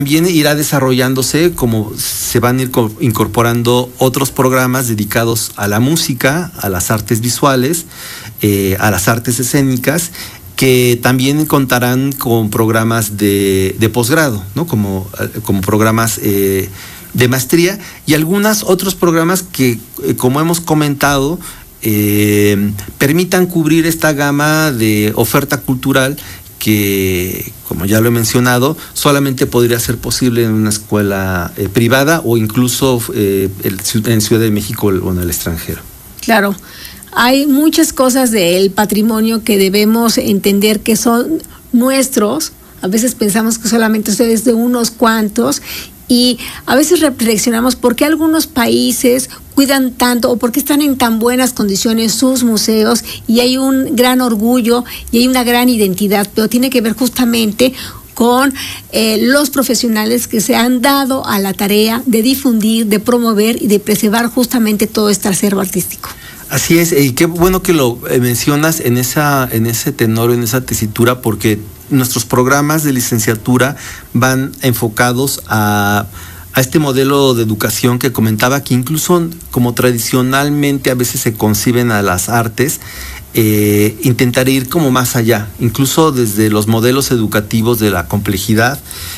También irá desarrollándose, como se van a ir incorporando otros programas dedicados a la música, a las artes visuales, a las artes escénicas, que también contarán con programas de posgrado, ¿no? Como programas de maestría, y algunos otros programas que, como hemos comentado, permitan cubrir esta gama de oferta cultural que, como ya lo he mencionado, solamente podría ser posible en una escuela privada o incluso en Ciudad de México o en el extranjero. Claro, hay muchas cosas del patrimonio que debemos entender que son nuestros. A veces pensamos que solamente es de unos cuantos, y a veces reflexionamos por qué algunos países cuidan tanto o por qué están en tan buenas condiciones sus museos, y hay un gran orgullo y hay una gran identidad, pero tiene que ver justamente con los profesionales que se han dado a la tarea de difundir, de promover y de preservar justamente todo este acervo artístico. Así es, y qué bueno que lo mencionas en ese tenor, en esa tesitura, porque nuestros programas de licenciatura van enfocados a este modelo de educación que comentaba, que incluso como tradicionalmente a veces se conciben a las artes, intentaré ir como más allá, incluso desde los modelos educativos de la complejidad,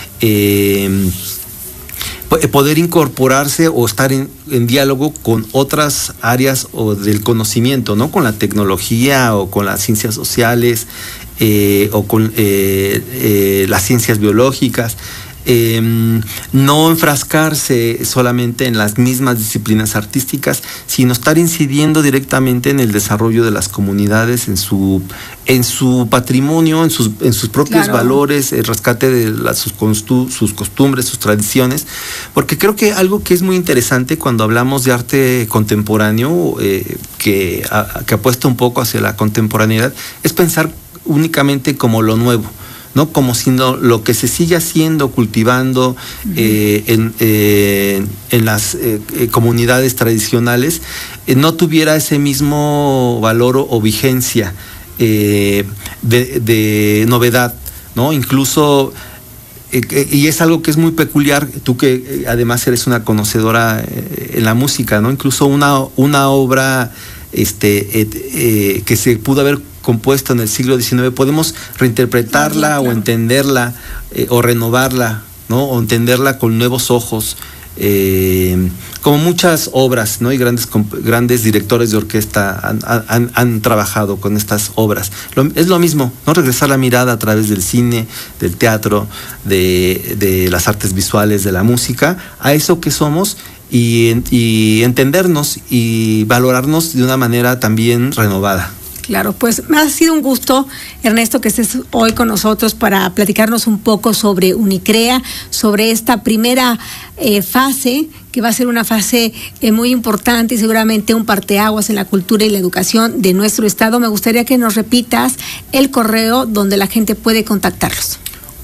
poder incorporarse o estar en diálogo con otras áreas o del conocimiento, ¿no? Con la tecnología o con las ciencias sociales, o con las ciencias biológicas. No enfrascarse solamente en las mismas disciplinas artísticas, sino estar incidiendo directamente en el desarrollo de las comunidades, en su patrimonio, en sus propios valores, el rescate de sus costumbres, sus tradiciones, porque creo que algo que es muy interesante cuando hablamos de arte contemporáneo, que apuesta un poco hacia la contemporaneidad, es pensar únicamente como lo nuevo, ¿no? Como si lo que se sigue haciendo, cultivando en las comunidades tradicionales, no tuviera ese mismo valor o vigencia de novedad, ¿no? Incluso, y es algo que es muy peculiar, tú que además eres una conocedora en la música, ¿no? Incluso una obra que se pudo haber compuesta en el siglo XIX, podemos reinterpretarla o entenderla o renovarla, ¿no? O entenderla con nuevos ojos, como muchas obras, ¿no? Y grandes directores de orquesta han trabajado con estas obras. Es lo mismo, ¿no? Regresar la mirada a través del cine, del teatro, de las artes visuales, de la música, a eso que somos, y entendernos y valorarnos de una manera también renovada. Claro, pues me ha sido un gusto, Ernesto, que estés hoy con nosotros para platicarnos un poco sobre Unicrea, sobre esta primera fase, que va a ser una fase muy importante y seguramente un parteaguas en la cultura y la educación de nuestro estado. Me gustaría que nos repitas el correo donde la gente puede contactarlos.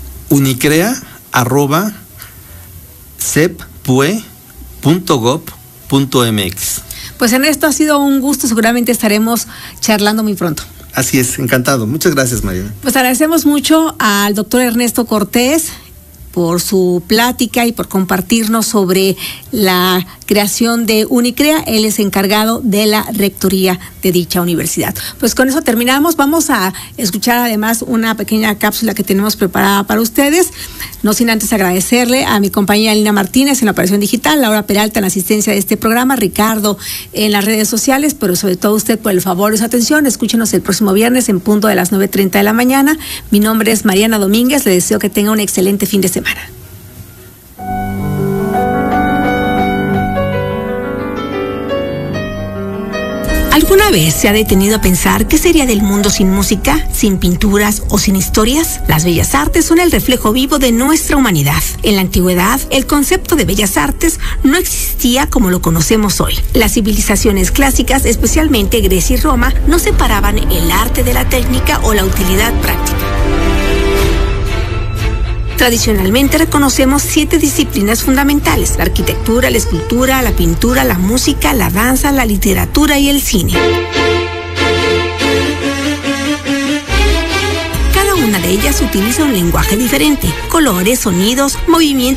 unicrea@ceppue.gov.mx. Pues Ernesto, ha sido un gusto, seguramente estaremos charlando muy pronto. Así es, encantado. Muchas gracias, María. Pues agradecemos mucho al doctor Ernesto Cortés por su plática y por compartirnos sobre la creación de Unicrea. Él es encargado de la rectoría de dicha universidad. Pues con eso terminamos. Vamos a escuchar además una pequeña cápsula que tenemos preparada para ustedes. No sin antes agradecerle a mi compañera Lina Martínez en la operación digital, Laura Peralta en la asistencia de este programa, Ricardo en las redes sociales, pero sobre todo usted por el favor de su atención. Escúchenos el próximo viernes en punto de las 9:30 de la mañana. Mi nombre es Mariana Domínguez. Le deseo que tenga un excelente fin de semana. ¿Alguna vez se ha detenido a pensar qué sería del mundo sin música, sin pinturas o sin historias? Las bellas artes son el reflejo vivo de nuestra humanidad. En la antigüedad, el concepto de bellas artes no existía como lo conocemos hoy. Las civilizaciones clásicas, especialmente Grecia y Roma, no separaban el arte de la técnica o la utilidad práctica. Tradicionalmente reconocemos 7 disciplinas fundamentales: la arquitectura, la escultura, la pintura, la música, la danza, la literatura y el cine. Cada una de ellas utiliza un lenguaje diferente, colores, sonidos, movimientos